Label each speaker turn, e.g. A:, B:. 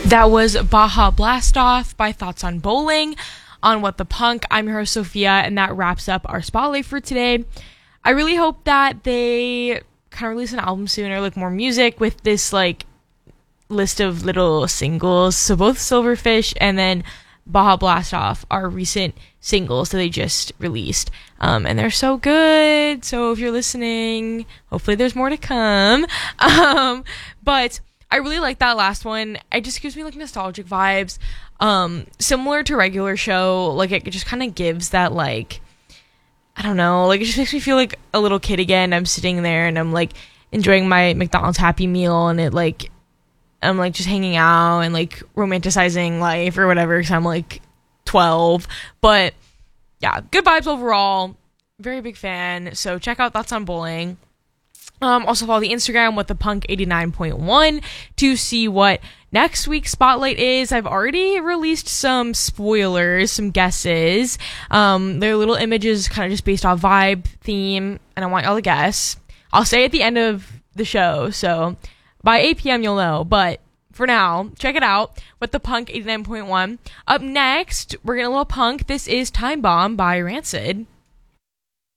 A: That was Baja Blast Off by Thoughts on Bowling on What the Punk. I'm your host, Sophia, and that wraps up our spotlight for today. I really hope that they kind of release an album soon, or like more music with this like list of little singles. So both Silverfish and then Baja Blast Off are recent singles that they just released, and they're so good. So if you're listening, hopefully there's more to come. But I really like that last one. It just gives me like nostalgic vibes, similar to Regular Show. Like it just kind of gives that, like, I don't know, like it just makes me feel like a little kid again. I'm sitting there and I'm like enjoying my McDonald's Happy Meal, and it like I'm like just hanging out and like romanticizing life or whatever, because I'm like 12. But yeah, good vibes overall. Very big fan. So check out Thoughts on Bowling. Also follow the Instagram with the Punk 89.1 to see what next week's spotlight is. I've already released some spoilers, some guesses. They're little images kind of just based off vibe, theme, and I want y'all to guess. I'll say at the end of the show, so by 8 p.m. you'll know. But for now, check it out with the Punk 89.1. Up next, we're getting a little punk. This is Time Bomb by Rancid.